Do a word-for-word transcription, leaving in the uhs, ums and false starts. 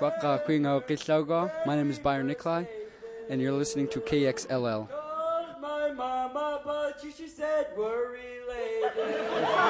My name is Byron Nikolai, and you're listening to K X L L. My mama, but she said we're related.